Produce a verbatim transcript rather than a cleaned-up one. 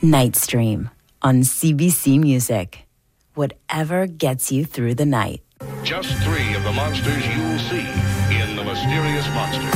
Night Stream on C B C Music. Whatever gets you through the night. Just three of the monsters you'll see in The Mysterious Monster.